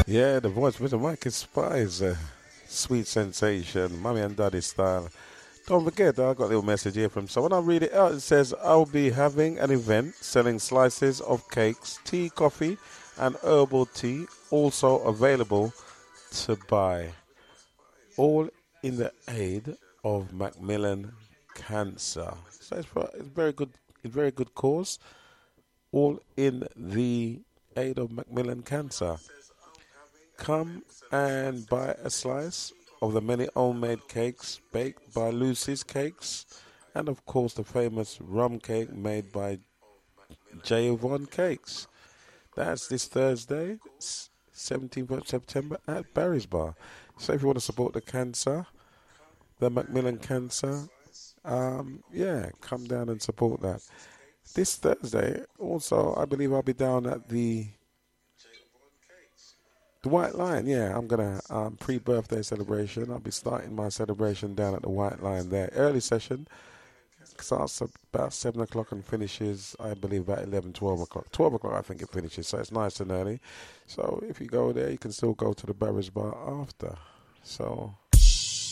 Yeah, the voice, Mr. Mike Spies, sweet sensation, mommy and daddy style. Don't forget, I got a little message here from someone. I'll read it out. It says, I'll be having an event selling slices of cakes, tea, coffee, and herbal tea, also available to buy. All in the aid of Macmillan Cancer. So it's very good cause. All in the aid of Macmillan Cancer. Come and buy a slice of the many homemade cakes baked by Lucy's Cakes, and of course the famous rum cake made by J. Von Cakes. That's this Thursday, 17th of September at Barry's Bar. So if you want to support the cancer, the Macmillan Cancer, yeah, come down and support that. This Thursday, also, I believe I'll be down at the White Lion. Yeah, I'm gonna pre-birthday celebration. I'll be starting my celebration down at the White Lion there. Early session starts about 7 o'clock and finishes, I believe, about 11, 12 o'clock. 12 o'clock, I think it finishes. So it's nice and early. So if you go there, you can still go to the Barry's Bar after. So